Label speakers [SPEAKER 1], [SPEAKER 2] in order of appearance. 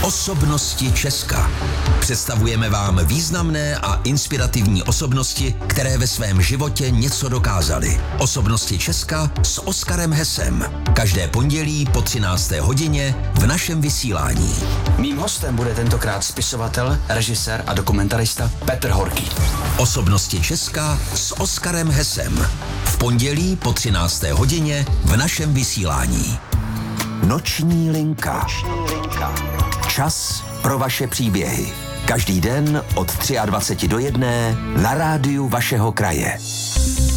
[SPEAKER 1] Osobnosti Česka. Představujeme vám významné a inspirativní osobnosti, které ve svém životě něco dokázaly. Osobnosti Česka s Oskarem Hesem. Každé pondělí po 13. hodině v našem vysílání.
[SPEAKER 2] Mým hostem bude tentokrát spisovatel, režisér a dokumentarista Petr Horký.
[SPEAKER 1] Osobnosti Česka s Oskarem Hesem. V pondělí po 13. hodině v našem vysílání. Noční linka. Čas pro vaše příběhy. Každý den od 23 do 1 na rádiu vašeho kraje.